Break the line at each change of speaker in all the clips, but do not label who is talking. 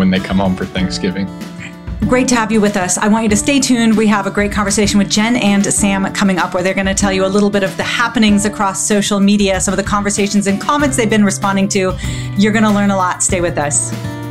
when they come home for Thanksgiving.
Great to have you with us. I want you to stay tuned. We have a great conversation with Jen and Sam coming up where they're going to tell you a little bit of the happenings across social media, some of the conversations and comments they've been responding to. You're going to learn a lot. Stay with us.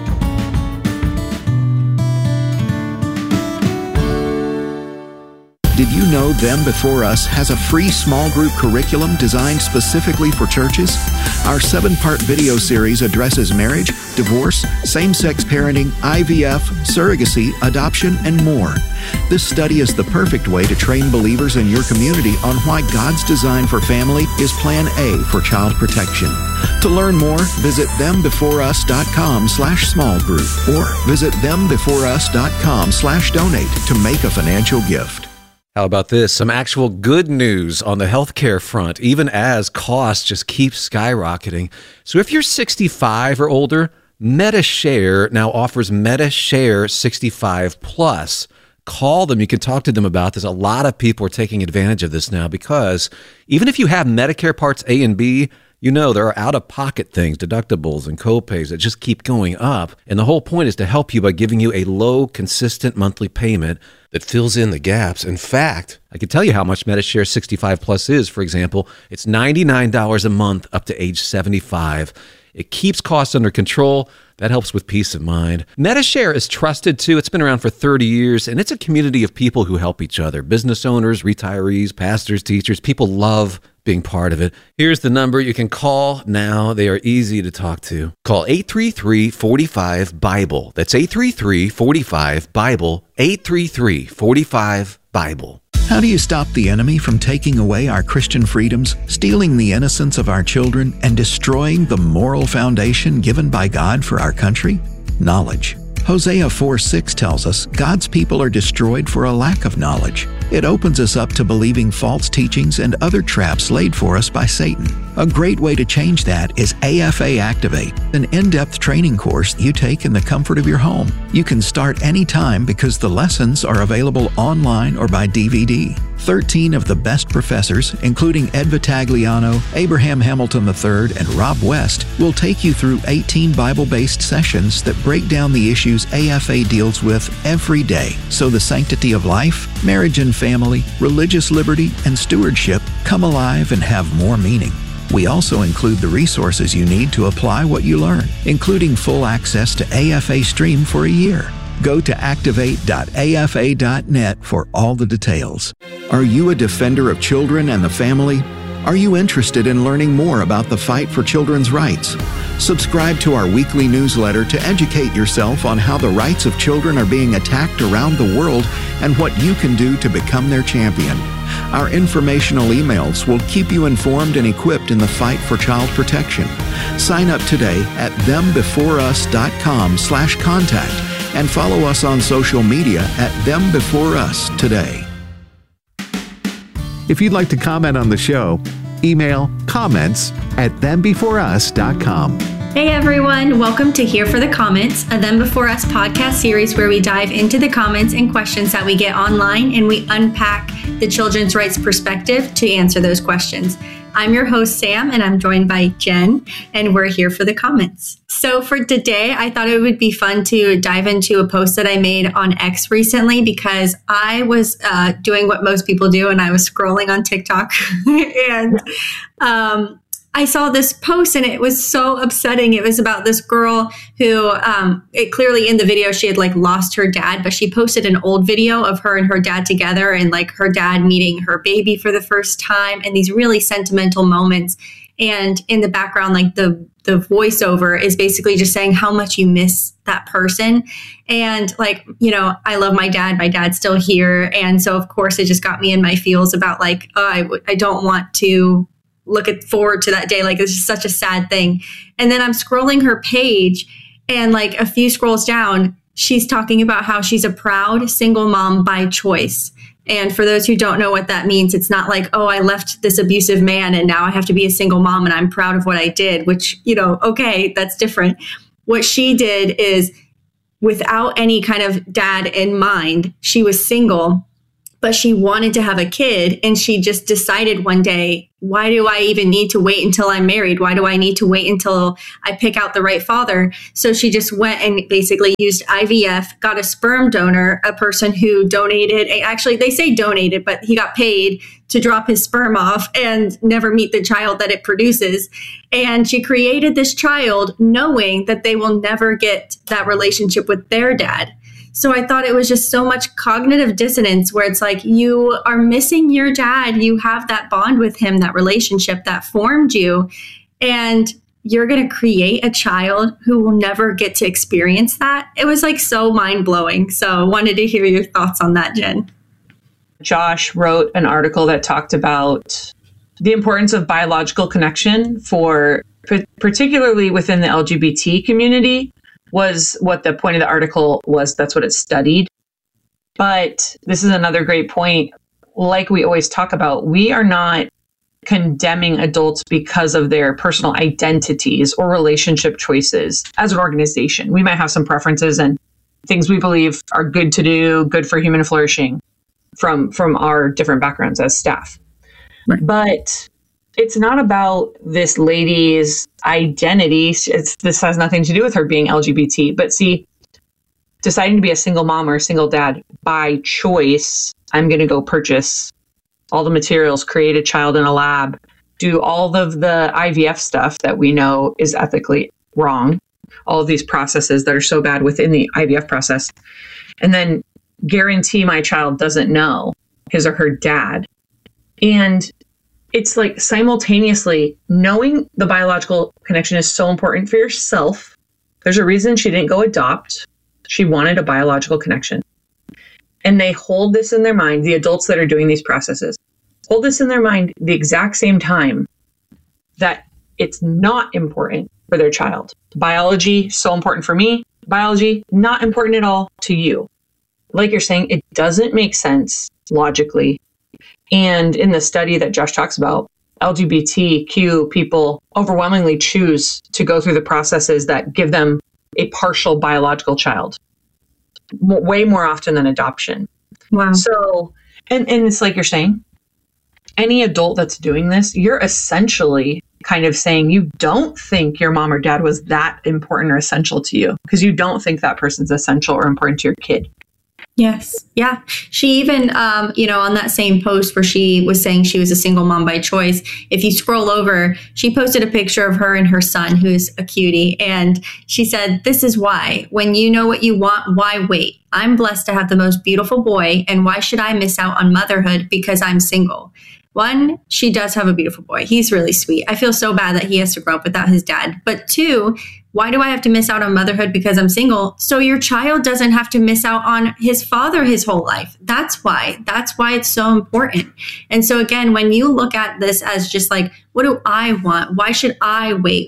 Did you know Them Before Us has a free small group curriculum designed specifically for churches? Our 7-part video series addresses marriage, divorce, same-sex parenting, IVF, surrogacy, adoption, and more. This study is the perfect way to train believers in your community on why God's design for family is Plan A for child protection. To learn more, visit thembeforeus.com/small group or visit thembeforeus.com/donate to make a financial gift.
How about this? Some actual good news on the healthcare front, even as costs just keep skyrocketing. So if you're 65 or older, Medi-Share now offers Medi-Share 65 Plus. Call them. You can talk to them about this. A lot of people are taking advantage of this now because even if you have Medicare Parts A and B, you know there are out-of-pocket things, deductibles and copays that just keep going up. And the whole point is to help you by giving you a low, consistent monthly payment that fills in the gaps. In fact, I can tell you how much Medi-Share 65 Plus is. For example, it's $99 a month up to age 75. It keeps costs under control. That helps with peace of mind. Medi-Share is trusted too. It's been around for 30 years, and it's a community of people who help each other. Business owners, retirees, pastors, teachers. People love being part of it. Here's the number you can call now. They are easy to talk to. Call 833-45-BIBLE. That's 833-45-BIBLE. 833-45-BIBLE.
How do you stop the enemy from taking away our Christian freedoms, stealing the innocence of our children, and destroying the moral foundation given by God for our country? Knowledge. Hosea 4:6 tells us God's people are destroyed for a lack of knowledge. It opens us up to believing false teachings and other traps laid for us by Satan. A great way to change that is AFA Activate, an in-depth training course you take in the comfort of your home. You can start anytime because the lessons are available online or by DVD. 13 of the best professors, including Ed Vitagliano, Abraham Hamilton III, and Rob West, will take you through 18 Bible-based sessions that break down the issues AFA deals with every day, so the sanctity of life, marriage and family, religious liberty, and stewardship come alive and have more meaning. We also include the resources you need to apply what you learn, including full access to AFA Stream for a year. Go to activate.afa.net for all the details. Are you a defender of children and the family? Are you interested in learning more about the fight for children's rights? Subscribe to our weekly newsletter to educate yourself on how the rights of children are being attacked around the world and what you can do to become their champion. Our informational emails will keep you informed and equipped in the fight for child protection. Sign up today at thembeforeus.com/contact and follow us on social media at thembeforeus today. If you'd like to comment on the show, email comments@thembeforeus.com.
Hey everyone, welcome to Here for the Comments, a Them Before Us podcast series where we dive into the comments and questions that we get online and we unpack the children's rights perspective to answer those questions. I'm your host, Sam, and I'm joined by Jen, and we're here for the comments. So for today, I thought it would be fun to dive into a post that I made on X recently because I was doing what most people do, and I was scrolling on TikTok, and I saw this post and it was so upsetting. It was about this girl who, it clearly in the video, she had like lost her dad, but she posted an old video of her and her dad together and like her dad meeting her baby for the first time and these really sentimental moments. And in the background, like the voiceover is basically just saying how much you miss that person. And like, you know, I love my dad. My dad's still here. And so of course it just got me in my feels about like, I don't want to look forward to that day. Like it's just such a sad thing. And then I'm scrolling her page and like a few scrolls down, she's talking about how she's a proud single mom by choice. And for those who don't know what that means, it's not like, oh, I left this abusive man and now I have to be a single mom and I'm proud of what I did, which, you know, okay, that's different. What she did is without any kind of dad in mind, she was single, but she wanted to have a kid. And she just decided one day, why do I even need to wait until I'm married? Why do I need to wait until I pick out the right father? So she just went and basically used IVF, got a sperm donor, a person who donated, actually they say donated, but he got paid to drop his sperm off and never meet the child that it produces. And she created this child knowing that they will never get that relationship with their dad. So I thought it was just so much cognitive dissonance where it's like, you are missing your dad. You have that bond with him, that relationship that formed you. And you're going to create a child who will never get to experience that. It was like so mind blowing. So I wanted to hear your thoughts on that, Jen.
Josh wrote an article that talked about the importance of biological connection for particularly within the LGBT community. Was what the point of the article was. That's what it studied. But this is another great point. Like we always talk about, we are not condemning adults because of their personal identities or relationship choices as an organization. We might have some preferences and things we believe are good to do, good for human flourishing from our different backgrounds as staff. Right. But it's not about this lady's identity. This has nothing to do with her being LGBT. But see, deciding to be a single mom or a single dad by choice, I'm going to go purchase all the materials, create a child in a lab, do all of the IVF stuff that we know is ethically wrong, all of these processes that are so bad within the IVF process, and then guarantee my child doesn't know his or her dad. And it's like simultaneously knowing the biological connection is so important for yourself. There's a reason she didn't go adopt. She wanted a biological connection. And they hold this in their mind, the adults that are doing these processes, hold this in their mind the exact same time that it's not important for their child. Biology, so important for me. Biology, not important at all to you. Like you're saying, it doesn't make sense logically. And in the study that Josh talks about, LGBTQ people overwhelmingly choose to go through the processes that give them a partial biological child, way more often than adoption.
Wow.
So, and it's like you're saying, any adult that's doing this, you're essentially kind of saying you don't think your mom or dad was that important or essential to you because you don't think that person's essential or important to your kid.
Yes. Yeah. She even, on that same post where she was saying she was a single mom by choice, if you scroll over, she posted a picture of her and her son, who's a cutie. And she said, this is why, when you know what you want, why wait? I'm blessed to have the most beautiful boy. And why should I miss out on motherhood because I'm single? One, she does have a beautiful boy. He's really sweet. I feel so bad that he has to grow up without his dad. But two, why do I have to miss out on motherhood because I'm single? So your child doesn't have to miss out on his father his whole life. That's why it's so important. And so again, when you look at this as just like, what do I want? Why should I wait?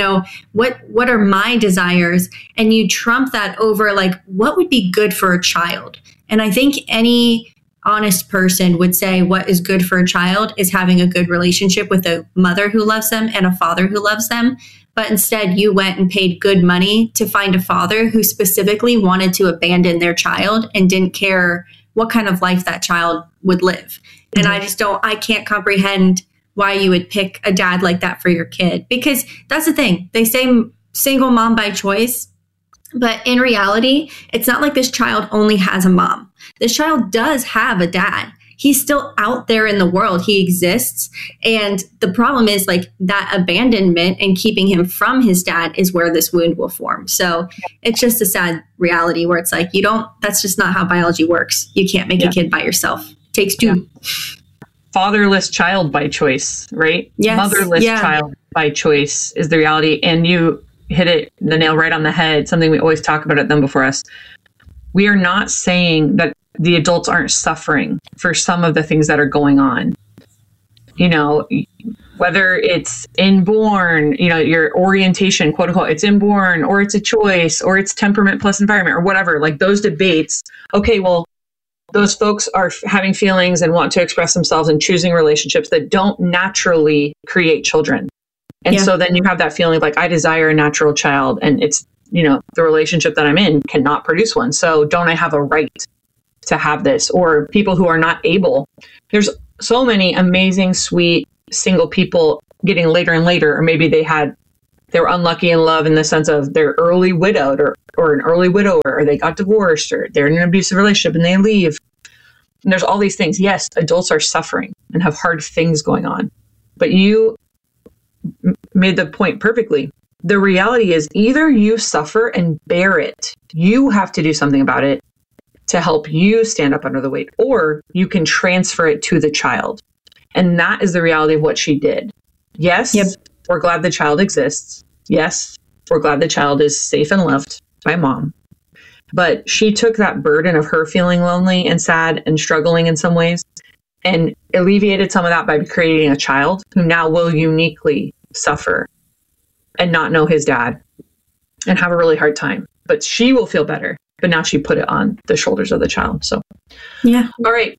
What are my desires? And you trump that over like, what would be good for a child? And I think any honest person would say what is good for a child is having a good relationship with a mother who loves them and a father who loves them. But instead, you went and paid good money to find a father who specifically wanted to abandon their child and didn't care what kind of life that child would live. And I can't comprehend why you would pick a dad like that for your kid. Because that's the thing. They say single mom by choice. But in reality, it's not like this child only has a mom. This child does have a dad. He's still out there in the world. He exists. And the problem is like that abandonment and keeping him from his dad is where this wound will form. So it's just a sad reality where it's like, that's just not how biology works. You can't make a kid by yourself. It takes two.
Yeah. Fatherless child by choice, right?
Yes.
Motherless child by choice is the reality. And you hit the nail right on the head. Something we always talk about at Them Before Us. We are not saying that the adults aren't suffering for some of the things that are going on. Whether it's inborn, your orientation, quote unquote, it's inborn, or it's a choice, or it's temperament plus environment, or whatever, like those debates. Okay, well, those folks are having feelings and want to express themselves and choosing relationships that don't naturally create children. And so then you have that feeling like, I desire a natural child, and it's, the relationship that I'm in cannot produce one. So don't I have a right to have this, or people who are not able. There's so many amazing, sweet single people getting later and later, or maybe they were unlucky in love in the sense of they're early widowed or an early widower, or they got divorced, or they're in an abusive relationship and they leave. And there's all these things. Yes, adults are suffering and have hard things going on. But you made the point perfectly. The reality is either you suffer and bear it, you have to do something about it to help you stand up under the weight, or you can transfer it to the child. And that is the reality of what she did. Yes, we're glad the child exists. Yes, we're glad the child is safe and loved by mom. But she took that burden of her feeling lonely and sad and struggling in some ways and alleviated some of that by creating a child who now will uniquely suffer and not know his dad and have a really hard time. But she will feel better. But now she put it on the shoulders of the child. So,
yeah.
All right.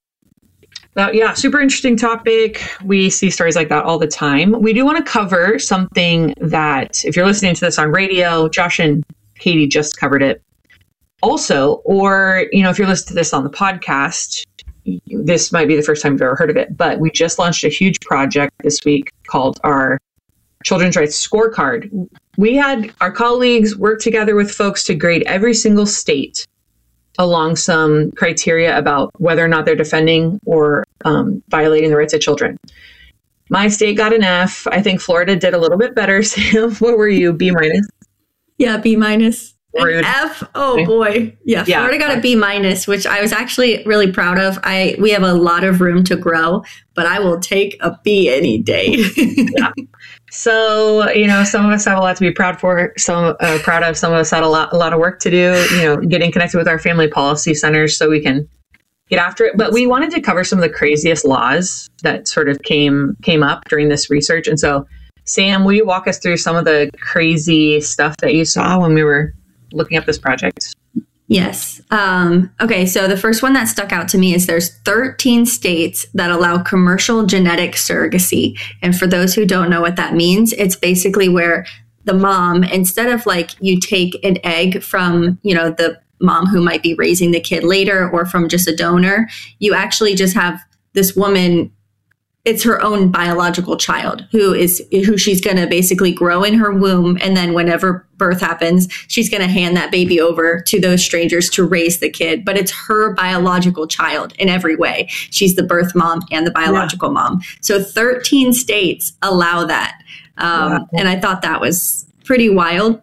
Super interesting topic. We see stories like that all the time. We do want to cover something that, if you're listening to this on radio, Josh and Katie just covered it also, or, if you're listening to this on the podcast, this might be the first time you've ever heard of it, but we just launched a huge project this week called our Children's Rights Scorecard. We had our colleagues work together with folks to grade every single state along some criteria about whether or not they're defending or violating the rights of children. My state got an F. I think Florida did a little bit better. Sam, what were you? B-?
Yeah, B-.
Rude.
F. Oh boy. Yeah. Florida got a B-, which I was actually really proud of. We have a lot of room to grow, but I will take a B any day.
Yeah. So, some of us have a lot to be proud for, proud of. Some of us had a lot of work to do, getting connected with our family policy centers so we can get after it. But we wanted to cover some of the craziest laws that sort of came up during this research. And so, Sam, will you walk us through some of the crazy stuff that you saw when we were looking up this project?
Yes. Okay. So the first one that stuck out to me is there's 13 states that allow commercial genetic surrogacy. And for those who don't know what that means, it's basically where the mom, instead of you take an egg from, the mom who might be raising the kid later or from just a donor, you actually just have this woman. It's her own biological child who she's going to basically grow in her womb. And then whenever birth happens, she's going to hand that baby over to those strangers to raise the kid. But it's her biological child in every way. She's the birth mom and the biological mom. So 13 states allow that. And I thought that was pretty wild.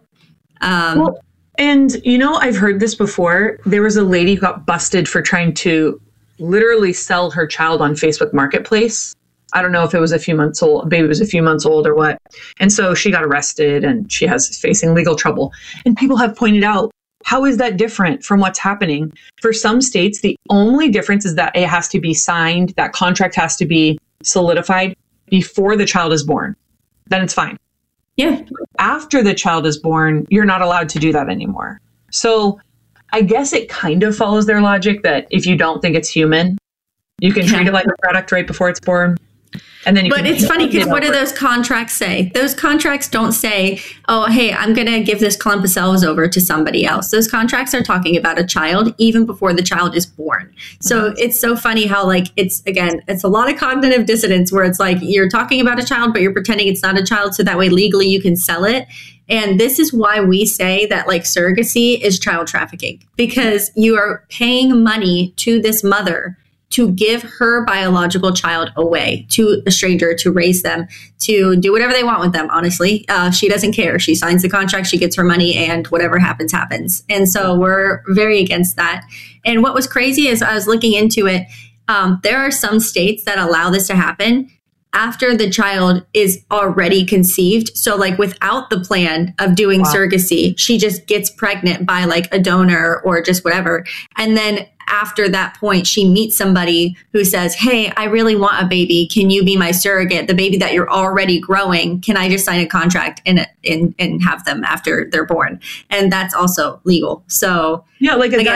And I've heard this before. There was a lady who got busted for trying to literally sell her child on Facebook Marketplace. I don't know if it was a few months old, baby was a few months old or what. And so she got arrested and she has facing legal trouble. And people have pointed out, how is that different from what's happening? For some states, the only difference is that it has to be signed, that contract has to be solidified before the child is born. Then it's fine.
Yeah.
After the child is born, you're not allowed to do that anymore. So I guess it kind of follows their logic that if you don't think it's human, you can treat it like a product right before it's born. And then
but it's funny because what do those contracts say? Those contracts don't say, oh, hey, I'm going to give this clump of cells over to somebody else. Those contracts are talking about a child even before the child is born. So it's so funny how it's a lot of cognitive dissonance where it's you're talking about a child, but you're pretending it's not a child. So that way legally you can sell it. And this is why we say that surrogacy is child trafficking, because you are paying money to this mother to give her biological child away to a stranger to raise them, to do whatever they want with them, honestly. She doesn't care. She signs the contract, she gets her money, and whatever happens, happens. And so we're very against that. And what was crazy is I was looking into it. There are some states that allow this to happen after the child is already conceived. So without the plan of doing surrogacy, she just gets pregnant by a donor or just whatever. And then after that point, she meets somebody who says, hey, I really want a baby. Can you be my surrogate? The baby that you're already growing, can I just sign a contract and have them after they're born? And that's also legal. So
yeah,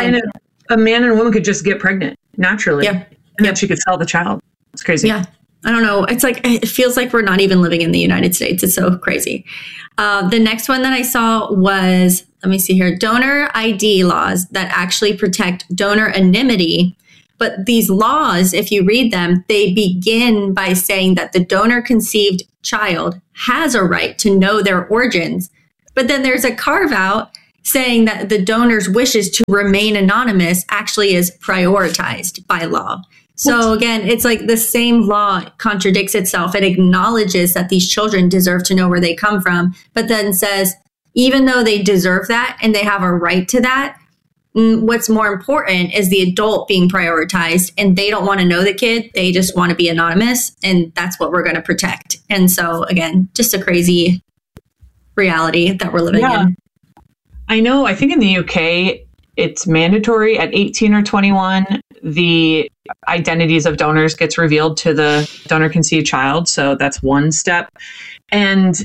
a man and a woman could just get pregnant naturally.
Yeah.
And then she could sell the child. It's crazy.
Yeah. I don't know. It's it feels like we're not even living in the United States. It's so crazy. The next one that I saw was, let me see here, donor ID laws that actually protect donor anonymity But these laws, if you read them, they begin by saying that the donor-conceived child has a right to know their origins. But then there's a carve-out saying that the donor's wishes to remain anonymous actually is prioritized by law. So again, it's like the same law contradicts itself. It acknowledges that these children deserve to know where they come from, but then says, even though they deserve that and they have a right to that, what's more important is the adult being prioritized, and they don't want to know the kid. They just want to be anonymous, and that's what we're going to protect. And so again, just a crazy reality that we're living in.
I know. I think in the UK, it's mandatory at 18 or 21, the identities of donors gets revealed to the donor conceived child. So that's one step. And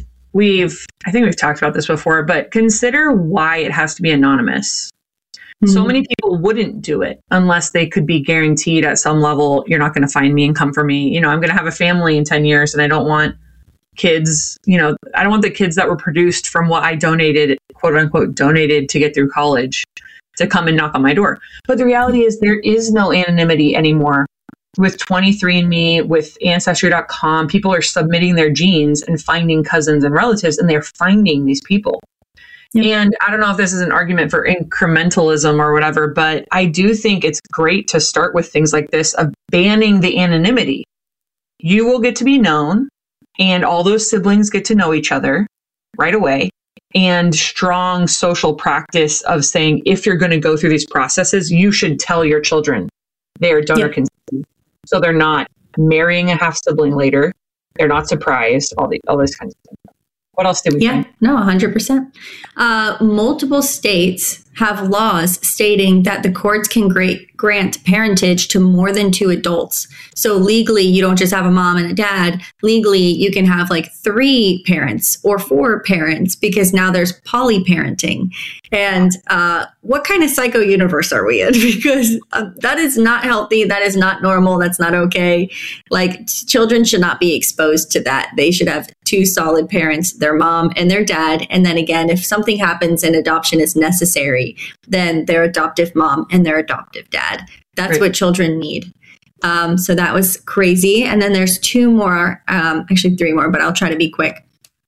I think we've talked about this before, but consider why it has to be anonymous. So many people wouldn't do it unless they could be guaranteed at some level, you're not going to find me and come for me. You know, I'm going to have a family in 10 years and I don't want kids, I don't want the kids that were produced from what I donated, quote unquote, donated to get through college to come and knock on my door. But the reality is there is no anonymity anymore. With 23andMe, with Ancestry.com, people are submitting their genes and finding cousins and relatives, and they're finding these people. Yep. And I don't know if this is an argument for incrementalism or whatever, but I do think it's great to start with things like this of banning the anonymity. You will get to be known, and all those siblings get to know each other right away. And strong social practice of saying, if you're going to go through these processes, you should tell your children they are donor conceived. So they're not marrying a half sibling later. They're not surprised, all those kinds of things. What else did we find?
No, 100%. Multiple states have laws stating that the courts can grant parentage to more than 2 adults. So legally, you don't just have a mom and a dad. Legally, you can have like 3 parents or 4 parents because now there's polyparenting. And what kind of psycho universe are we in? Because that is not healthy. That is not normal. That's not okay. Like, children should not be exposed to that. They should have 2 solid parents, their mom and their dad. And then again, if something happens and adoption is necessary, then their adoptive mom and their adoptive dad. That's what children need. So that was crazy. And then there's 2 more, actually 3 more, but I'll try to be quick.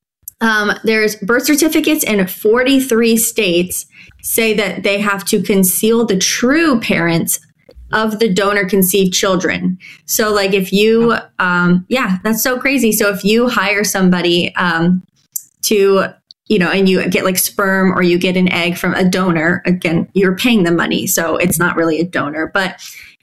There's birth certificates in 43 states say that they have to conceal the true parents of the donor conceived children. So like if you, that's so crazy. So if you hire somebody to, and you get like sperm or you get an egg from a donor, again, you're paying them money. So it's not really a donor, but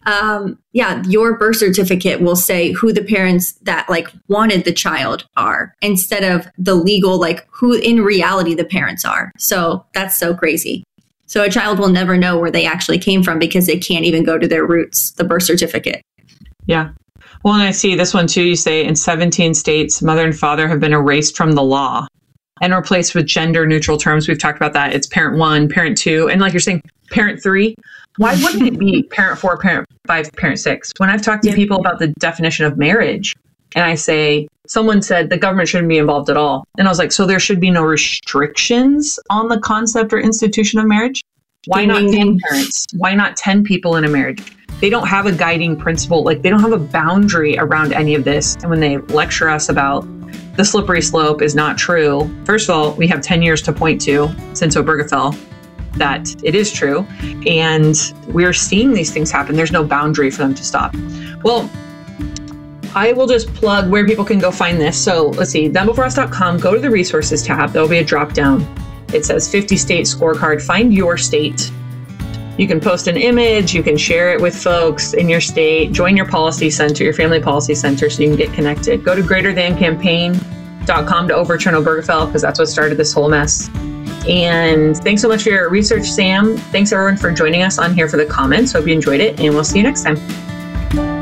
your birth certificate will say who the parents that like wanted the child are instead of the legal, like who in reality the parents are. So that's so crazy. So a child will never know where they actually came from because they can't even go to their roots, the birth certificate.
Yeah. Well, and I see this one too. You say in 17 states, mother and father have been erased from the law and replaced with gender neutral terms. We've talked about that. It's parent 1, parent 2. And like you're saying, parent 3. Why wouldn't it be parent 4, parent 5, parent 6? When I've talked to people about the definition of marriage and I say, someone said the government shouldn't be involved at all. And I was like, so there should be no restrictions on the concept or institution of marriage? Why not 10 parents? Why not 10 people in a marriage? They don't have a guiding principle. Like they don't have a boundary around any of this. And when they lecture us about the slippery slope is not true, first of all, we have 10 years to point to since Obergefell that it is true. And we're seeing these things happen. There's no boundary for them to stop. Well, I will just plug where people can go find this. So let's see, ThenBeforeUs.com, go to the resources tab. There'll be a drop down. It says 50 state scorecard. Find your state. You can post an image. You can share it with folks in your state. Join your policy center, your family policy center, so you can get connected. Go to greaterthancampaign.com to overturn Obergefell, because that's what started this whole mess. And thanks so much for your research, Sam. Thanks everyone for joining us on Here for the Comments. Hope you enjoyed it, and we'll see you next time.